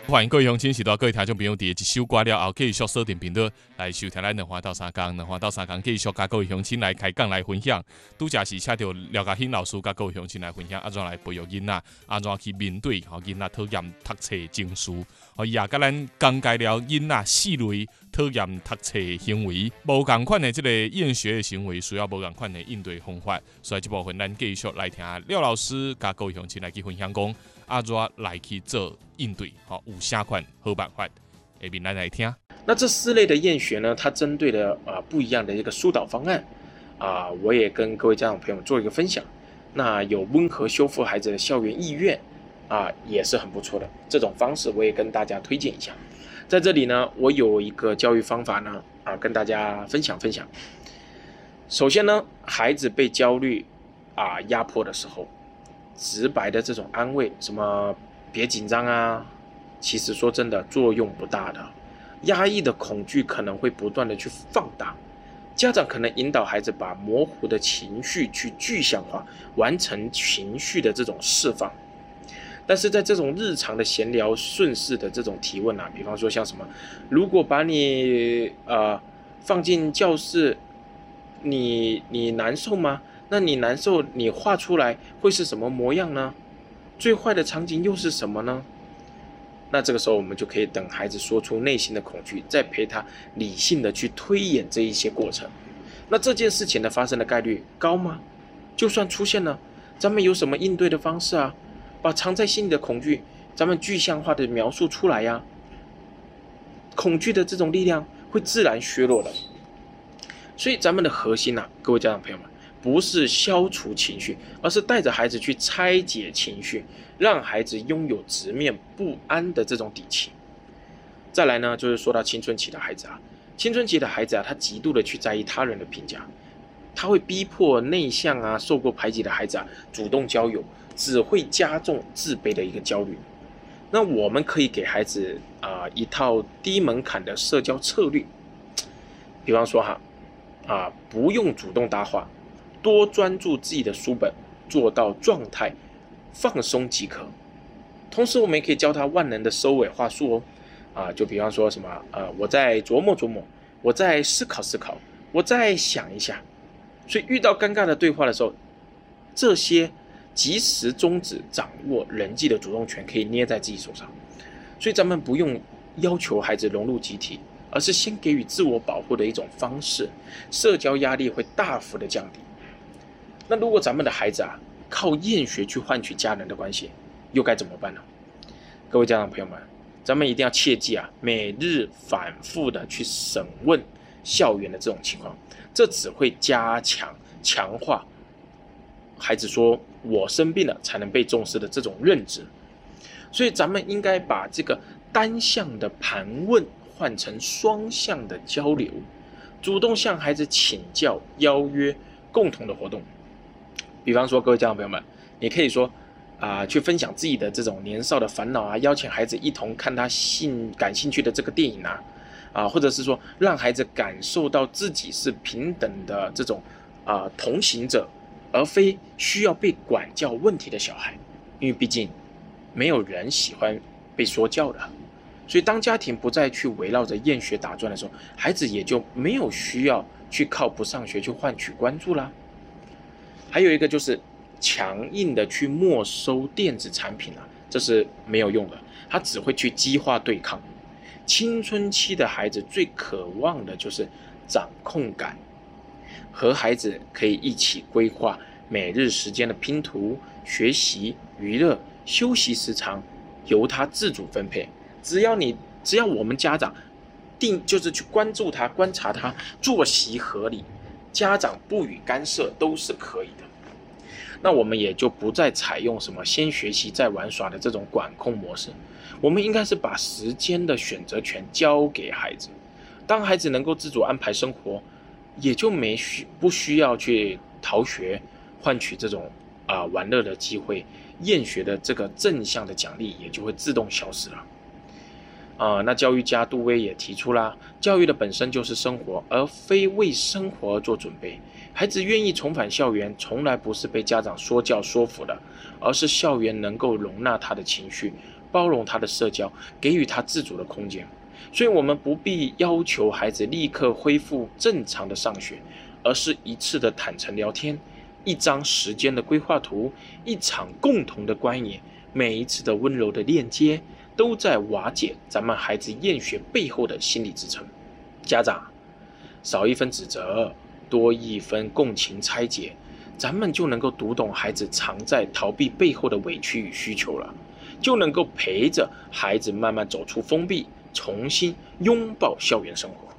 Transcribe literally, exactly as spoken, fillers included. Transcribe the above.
欢迎各位乡亲，是到各位听众朋友，伫一首歌了后，继续锁定频道来收听咱两花到三工，两花到三工继续甲各位乡亲来开讲来分享。拄则是请到廖家兴老师甲各位乡亲来分享，安怎来培育囡仔，安怎去面对吼囡仔讨厌读册的情绪。吼，也甲咱讲解了囡仔四类讨厌读册的行为，无共款的即个厌学的行为，需要无共款的应对方法。所以这部分咱继续来听廖老师甲各位乡亲来去分享讲。安怎来去做应对？好，有啥款好办法？下面咱来听。 那这四类的厌学呢，它针对了啊、呃、不一样的一个疏导方案啊、呃，我也跟各位家长朋友们做一个分享。那有温和修复孩子的校园意愿啊、呃，也是很不错的。这种方式我也跟大家推荐一下。在这里呢，我有一个教育方法呢啊、呃，跟大家分享分享。首先呢，孩子被焦虑啊、呃、压迫的时候。直白的这种安慰，什么别紧张啊，其实说真的作用不大的。压抑的恐惧可能会不断的去放大，家长可能引导孩子把模糊的情绪去具象化，完成情绪的这种释放。但是在这种日常的闲聊顺势的这种提问啊，比方说像什么，如果把你呃放进教室，你你难受吗？那你难受，你画出来会是什么模样呢？最坏的场景又是什么呢？那这个时候我们就可以等孩子说出内心的恐惧，再陪他理性的去推演这一些过程。那这件事情的发生的概率高吗？就算出现了，咱们有什么应对的方式啊？把藏在心里的恐惧，咱们具象化的描述出来呀、啊。恐惧的这种力量会自然削弱的。所以咱们的核心啊，各位家长朋友们。不是消除情绪，而是带着孩子去拆解情绪，让孩子拥有直面不安的这种底气。再来呢，就是说到青春期的孩子啊，青春期的孩子啊，他极度的去在意他人的评价，他会逼迫内向啊、受过排挤的孩子啊主动交友，只会加重自卑的一个焦虑。那我们可以给孩子啊、呃、一套低门槛的社交策略，比方说哈啊、呃，不用主动搭话。多专注自己的书本，做到状态放松即可。同时，我们也可以教他万能的收尾话术哦。啊，就比方说什么，呃，我在琢磨琢磨，我在思考思考，我再想一下。所以，遇到尴尬的对话的时候，这些及时终止掌握人际的主动权，可以捏在自己手上。所以，咱们不用要求孩子融入集体，而是先给予自我保护的一种方式，社交压力会大幅的降低。那如果咱们的孩子啊，靠厌学去换取家人的关系，又该怎么办呢？各位家长朋友们，咱们一定要切记啊，每日反复的去审问校园的这种情况，这只会加强强化孩子说我生病了才能被重视的这种认知。所以咱们应该把这个单向的盘问换成双向的交流，主动向孩子请教、邀约共同的活动。比方说，各位家长朋友们，你可以说啊、呃，去分享自己的这种年少的烦恼啊，邀请孩子一同看他兴感兴趣的这个电影啊，啊、呃，或者是说让孩子感受到自己是平等的这种啊、呃、同行者，而非需要被管教问题的小孩。因为毕竟没有人喜欢被说教的，所以当家庭不再去围绕着厌学打转的时候，孩子也就没有需要去靠不上学去换取关注啦。还有一个就是强硬的去没收电子产品啊，这是没有用的，它只会去激化对抗。青春期的孩子最渴望的就是掌控感，和孩子可以一起规划每日时间的拼图、学习、娱乐、休息时长，由他自主分配。只要你，只要我们家长定就是去关注他、观察他，作息合理。家长不予干涉都是可以的，那我们也就不再采用什么先学习再玩耍的这种管控模式。我们应该是把时间的选择权交给孩子，当孩子能够自主安排生活，也就没需不需要去逃学换取这种啊、呃、玩乐的机会，厌学的这个正向的奖励也就会自动消失了。 啊，那教育家杜威也提出啦，教育的本身就是生活，而非为生活而做准备。孩子愿意重返校园，从来不是被家长说教说服的，而是校园能够容纳他的情绪，包容他的社交，给予他自主的空间。所以我们不必要求孩子立刻恢复正常的上学，而是一次的坦诚聊天，一张时间的规划图，一场共同的观演，每一次的温柔的链接，都在瓦解咱们孩子厌学背后的心理支撑。家长少一分指责，多一分共情拆解，咱们就能够读懂孩子藏在逃避背后的委屈与需求了，就能够陪着孩子慢慢走出封闭，重新拥抱校园生活。